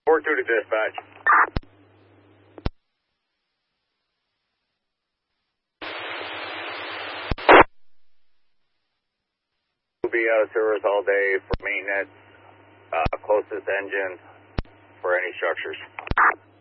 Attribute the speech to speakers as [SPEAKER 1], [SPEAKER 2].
[SPEAKER 1] Report through to dispatch. We'll be out of service all day for maintenance, closest engine for any structures.